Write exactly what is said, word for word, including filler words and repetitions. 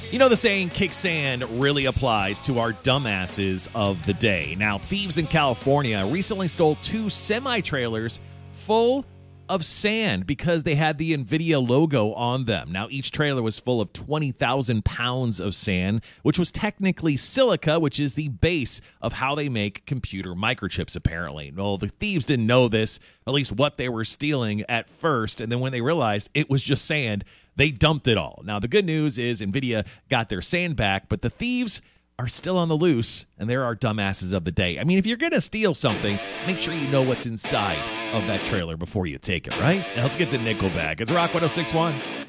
You know, the saying kick sand really applies to our dumbasses of the day. Now, thieves in California recently stole two semi-trailers full of sand because they had the NVIDIA logo on them. Now, each trailer was full of twenty thousand pounds of sand, which was technically silica, which is the base of how they make computer microchips, apparently. Well, the thieves didn't know this, at least what they were stealing at first, and then when they realized it was just sand, they dumped it all. Now, the good news is NVIDIA got their sand back, but the thieves are still on the loose, and there are dumbasses of the day. I mean, if you're going to steal something, make sure you know what's inside of that trailer before you take it, right? Now let's get to Nickelback. It's Rock one oh six point one.